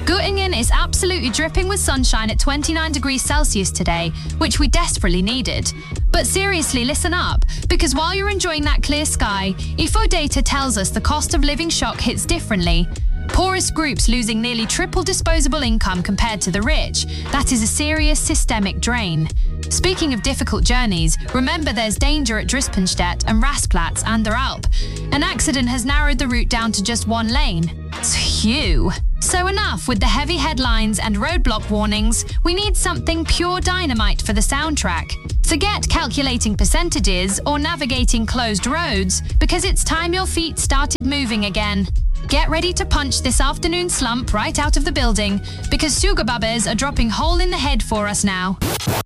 Göttingen is absolutely dripping with sunshine at 29 degrees Celsius today, which we desperately needed. But seriously, listen up, because while you're enjoying that clear sky, IFO data tells us the cost of living shock hits differently. Poorest groups losing nearly triple disposable income compared to the rich. That is a serious systemic drain. Speaking of difficult journeys, remember there's danger at Drispenstedt and Rastplatz and der Alp. An accident has narrowed the route down to just one lane. Phew. So enough with the heavy headlines and roadblock warnings. We need something pure dynamite for the soundtrack. Forget calculating percentages or navigating closed roads, because it's time your feet started moving again. Get ready to punch this afternoon slump right out of the building, because Sugarbabes are dropping hole in the head for us now.